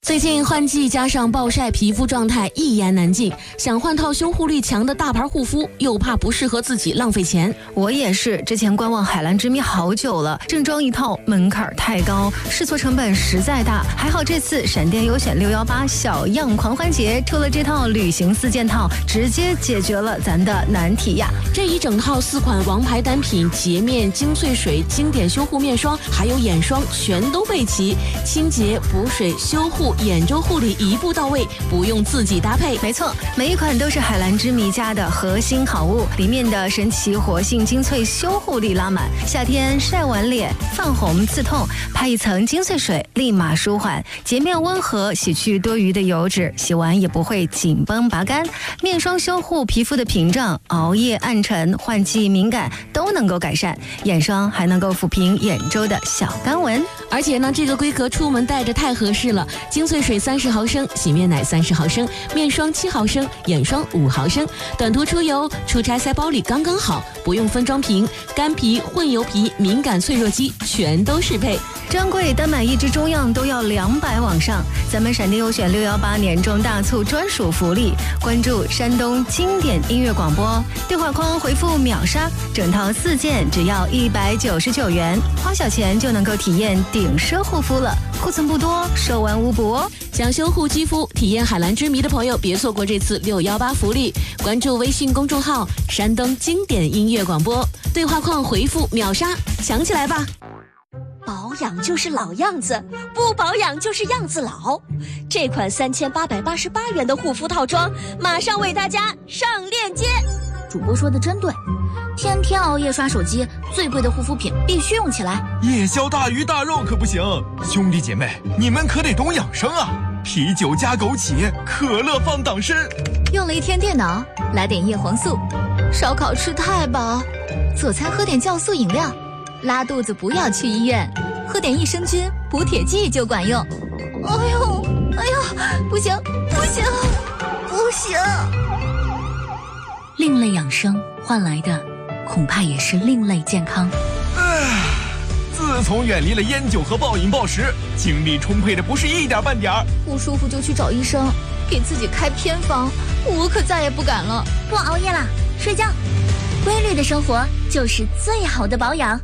最近换季加上暴晒，皮肤状态一言难尽。想换套修护力强的大牌护肤，又怕不适合自己浪费钱。 我也是，之前观望海蓝之谜好久了，正装一套门槛太高，试错成本实在大。还好这次闪电优选618小样狂欢节出了这套旅行4件套，直接解决了咱的难题呀！ 这一整套4款王牌单品，洁面、精粹水、经典修护面霜，还有眼霜，全都备齐，清洁、补水、修护、眼周护理一步到位，不用自己搭配。 没错，每一款都是海蓝之谜家的核心好物，里面的神奇活性精粹修护力拉满，夏天晒完脸泛红刺痛，拍一层精粹水立马舒缓，洁面温和，洗去多余的油脂，洗完也不会紧绷拔干。面霜修护皮肤的屏障，熬夜暗沉、换季敏感都能够改善，眼霜还能够抚平眼周的小干纹。 而且呢，这个规格出门带着太合适了，精粹水30毫升，洗面奶30毫升，面霜7毫升，眼霜5毫升，短途出游出差塞包里刚刚好，不用分装瓶，干皮、混油皮、敏感脆弱肌全都适配。 专柜单买1支中样都要200往上，咱们闪电优选618年中大促专属福利，关注山东经典音乐广播，对话框回复秒杀，整套4件只要199元，花小钱就能够体验顶奢护肤了，库存不多，售完无补哦。 想修护肌肤、体验海蓝之谜的朋友，别错过这次618福利，关注微信公众号山东经典音乐广播，对话框回复秒杀，抢起来吧。 保养就是老样子，不保养就是样子老。这款3888元的护肤套装，马上为大家上链接。 主播说的真对，天天熬夜刷手机，最贵的护肤品必须用起来。 夜宵大鱼大肉可不行，兄弟姐妹，你们可得懂养生啊！啤酒加枸杞，可乐放党参。 用了一天电脑，来点叶黄素。烧烤吃太饱，做餐喝点酵素饮料。拉肚子不要去医院，喝点益生菌补铁剂就管用。哎呦，不行，另类养生换来的恐怕也是另类健康。 自从远离了烟酒和暴饮暴食，精力充沛的不是一点半点儿。 不舒服就去找医生，给自己开偏方，我可再也不敢了。 不熬夜啦，睡觉，规律的生活就是最好的保养。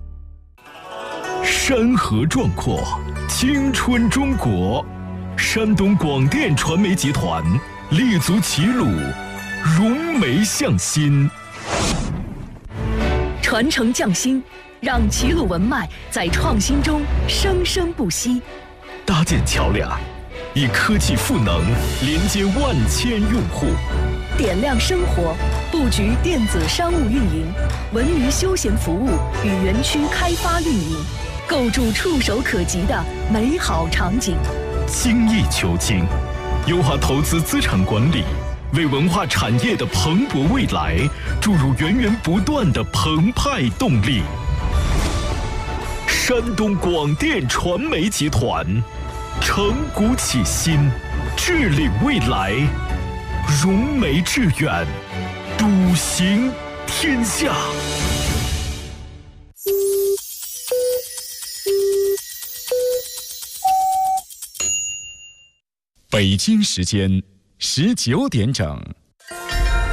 山河壮阔，青春中国，山东广电传媒集团立足齐鲁，融媒向心， 传承匠心，让齐鲁文脉在创新中生生不息。 搭建桥梁，以科技赋能连接万千用户， 点亮生活，布局电子商务运营、文娱休闲服务与园区开发运营，构筑触手可及的美好场景。 精益求精，优化投资资产管理，为文化产业的蓬勃未来注入源源不断的澎湃动力。山东广电传媒集团，承古启新，致力未来，融媒致远，笃行天下。 北京时间19点整。